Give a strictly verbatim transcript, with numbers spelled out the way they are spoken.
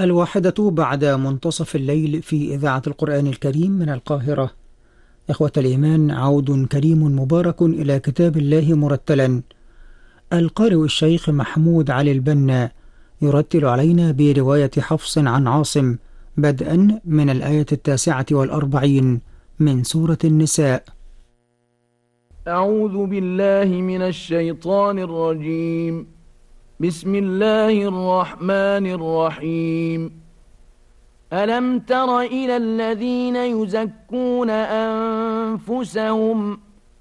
الواحدة بعد منتصف الليل في إذاعة القرآن الكريم من القاهرة. إخوة الإيمان، عود كريم مبارك إلى كتاب الله مرتلا. القارئ الشيخ محمود علي البنا يرتل علينا برواية حفص عن عاصم، بدءا من الآية التاسعة والأربعين من سورة النساء. أعوذ بالله من الشيطان الرجيم. بسم الله الرحمن الرحيم. ألم تر إلى الذين يزكون أنفسهم